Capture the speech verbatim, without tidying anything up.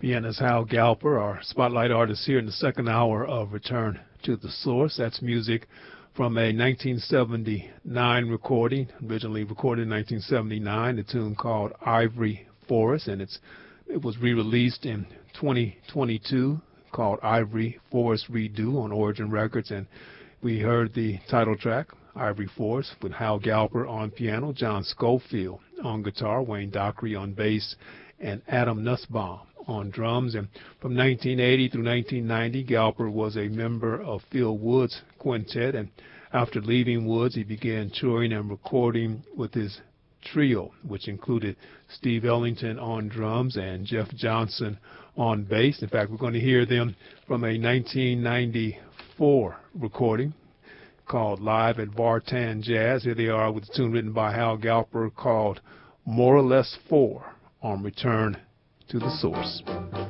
Pianist Hal Galper, our spotlight artist here in the second hour of Return to the Source. That's music from a nineteen seventy-nine recording, originally recorded in nineteen seventy-nine, a tune called Ivory Forest, and it's it was re-released in twenty twenty-two called Ivory Forest Redo on Origin Records, and we heard the title track, Ivory Forest, with Hal Galper on piano, John Schofield on guitar, Wayne Dockery on bass, and Adam Nussbaum on drums. And from nineteen eighty through nineteen ninety, Galper was a member of Phil Woods' quintet, and after leaving Woods, he began touring and recording with his trio, which included Steve Ellington on drums and Jeff Johnson on bass. In fact, we're going to hear them from a nineteen ninety-four recording called Live at Vartan Jazz. Here they are with a tune written by Hal Galper called More or Less Four on Return to the Source.